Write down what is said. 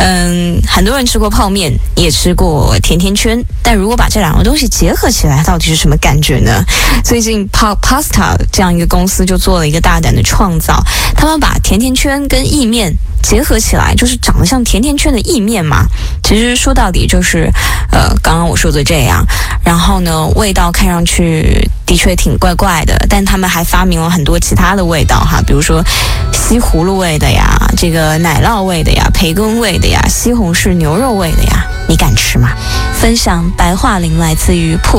很多人吃过泡面，也吃过甜甜圈，但如果把这两个东西结合起来，到底是什么感觉呢？最近 Pasta 这样一个公司就做了一个大胆的创造，他们把甜甜圈跟意面结合起来，就是长得像甜甜圈的意面嘛。其实说到底就是刚刚我说的这样，然后呢味道看上去的确挺怪怪的，但他们还发明了很多其他的味道哈，比如说西葫芦味的呀，这个奶酪味的呀，培根味的呀，西红柿牛肉味的呀，你敢吃吗？分享白桦林来自于破